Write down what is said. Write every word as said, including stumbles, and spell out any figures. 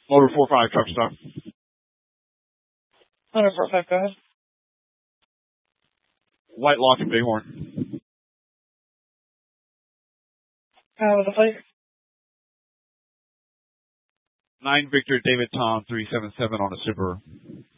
Motor four five, truck stop. Motor four five, go ahead. White Lock and Bighorn. Uh, with the plate? nine Victor David Tom three seven seven on a Subaru.